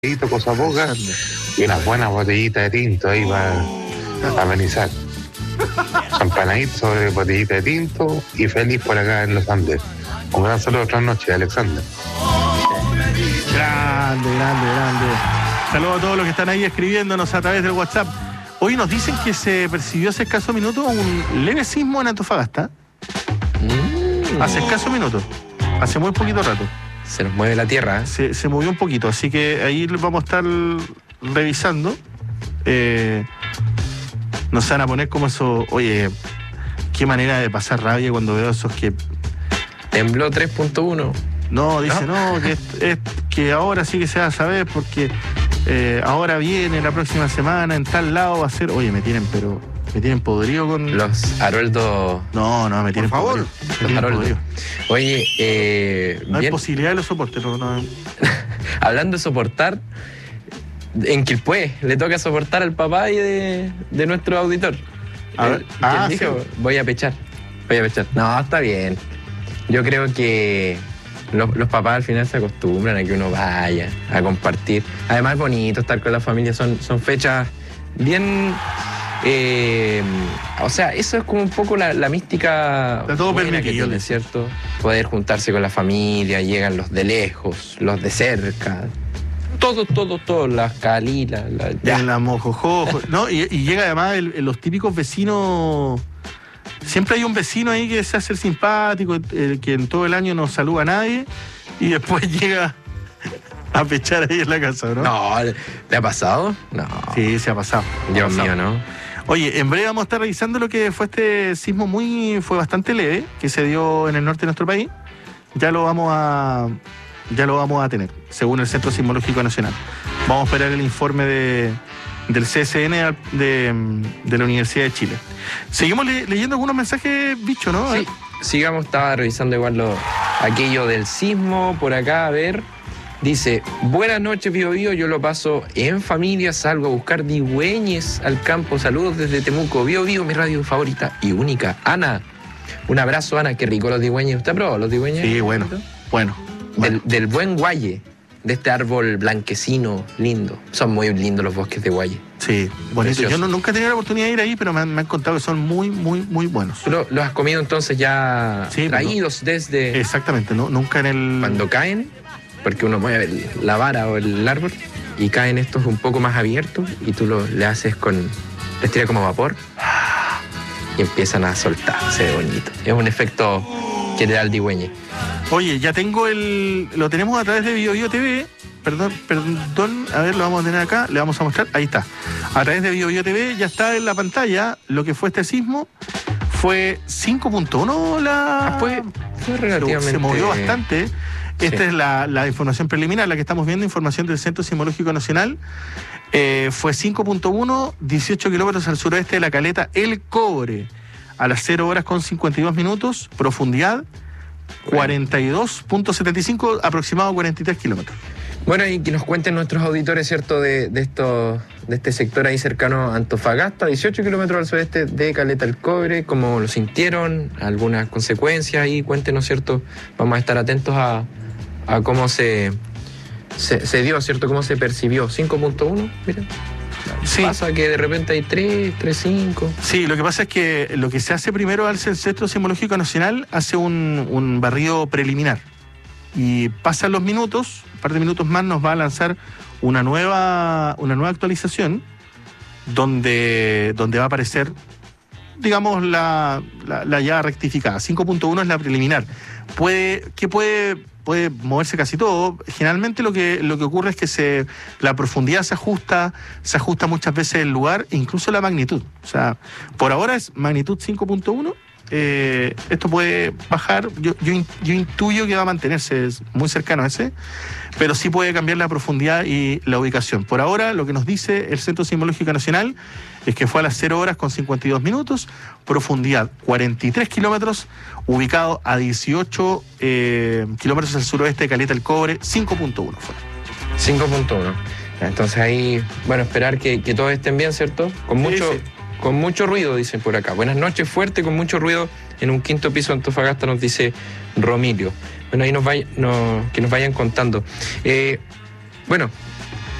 cosa poca y unas buenas botellitas de tinto ahí para amenizar. Campanadito sobre botellita de tinto y feliz por acá en los Andes. Un gran saludo, otras noches, Alexander. Grande. Saludos a todos los que están ahí escribiéndonos a través del WhatsApp. Hoy nos dicen que se percibió hace escasos minutos un leve sismo en Antofagasta. Hace escasos minutos, hace muy poquito rato. Se nos mueve la tierra. Se movió un poquito, así que ahí vamos a estar revisando. Nos van a poner como eso. Oye, qué manera de pasar rabia cuando veo esos que... Tembló 3.1. No, dice, no, que ahora sí que se va a saber porque ahora viene la próxima semana en tal lado va a ser... Oye, me tienen podrido con... Los Haroldo... No, me tienen podrido. Los Haroldo. Oye, no hay posibilidad de los soportes, no. Hablando de soportar, en Quilpué le toca soportar al papá y de nuestro auditor. Él dijo, sí. Voy a pechar. No, está bien. Yo creo que los papás al final se acostumbran a que uno vaya a compartir. Además es bonito estar con la familia, son fechas bien... o sea, eso es como un poco la mística. Está todo permitido, ¿cierto? Poder juntarse con la familia, llegan los de lejos, los de cerca. Todo, las calilas, la mojojojo, ¿no? Y llega además los típicos vecinos. Siempre hay un vecino ahí que se hace el simpático, que en todo el año no saluda a nadie y después llega a pechar ahí en la casa, ¿no? No, ¿le ha pasado? No. Sí, se ha pasado. Dios mío, ¿no? Oye, en breve vamos a estar revisando lo que fue este sismo fue bastante leve, que se dio en el norte de nuestro país. Ya lo vamos a tener, según el Centro Sismológico Nacional. Vamos a esperar el informe del CSN de la Universidad de Chile. Seguimos leyendo algunos mensajes, bicho, ¿no? Sí, sigamos, estaba revisando igual aquello del sismo por acá, a ver. Dice, buenas noches, Bío Bío, yo lo paso en familia, salgo a buscar digüeñes al campo. Saludos desde Temuco. Bío Bío, mi radio favorita y única. Ana, un abrazo, Ana, qué rico los digüeñes. ¿Usted ha probado los digüeñes? Sí, bueno. Del buen guaye, de este árbol blanquecino, lindo. Son muy lindos los bosques de guaye. Sí, bonito. Yo nunca he tenido la oportunidad de ir ahí, pero me han contado que son muy, muy, muy buenos. ¿Tú los has comido entonces ya traídos desde...? Exactamente, ¿no? Nunca en el... Cuando caen... Porque uno mueve la vara o el árbol y caen estos un poco más abiertos y tú le haces les tira como vapor y empiezan a soltar. Se ve bonito. Es un efecto que le da al digüeñe. Oye, ya tengo lo tenemos a través de Bío Bío TV. Perdón, a ver, lo vamos a tener acá, le vamos a mostrar. Ahí está. A través de Bío Bío TV ya está en la pantalla lo que fue este sismo. Fue 5.1 fue relativamente... Se movió bastante. Esta sí. Es la información preliminar, la que estamos viendo, información del Centro Sismológico Nacional. Fue 5.1, 18 kilómetros al suroeste de la caleta El Cobre, a las 0 horas con 52 minutos, profundidad 42.75, aproximado 43 kilómetros. Bueno, y que nos cuenten nuestros auditores, ¿cierto?, de este sector ahí cercano a Antofagasta, 18 kilómetros al sureste de Caleta El Cobre, cómo lo sintieron, algunas consecuencias ahí, cuéntenos, ¿cierto? Vamos a estar atentos a cómo se dio, ¿cierto? Cómo se percibió. 5.1, miren. Sí. Pasa que de repente hay 3.5. Sí, lo que pasa es que lo que se hace primero al Centro Sismológico Nacional hace un barrido preliminar. Y pasan los minutos, un par de minutos más nos va a lanzar una nueva actualización donde va a aparecer, digamos, la ya rectificada. 5.1 es la preliminar. Puede moverse casi todo. Generalmente lo que ocurre es que la profundidad se ajusta muchas veces el lugar e incluso la magnitud. O sea, por ahora es magnitud 5.1. Esto puede bajar, yo intuyo que va a mantenerse muy cercano a ese, pero sí puede cambiar la profundidad y la ubicación. Por ahora, lo que nos dice el Centro Sismológico Nacional es que fue a las 0 horas con 52 minutos, profundidad 43 kilómetros, ubicado a 18 kilómetros al suroeste de Caleta El Cobre, 5.1 fue. 5.1. Entonces ahí, bueno, esperar que todos estén bien, ¿cierto? Con mucho ruido, dicen por acá. Buenas noches, fuerte, con mucho ruido en un quinto piso de Antofagasta, nos dice Romilio. Bueno, ahí que nos vayan contando. Bueno,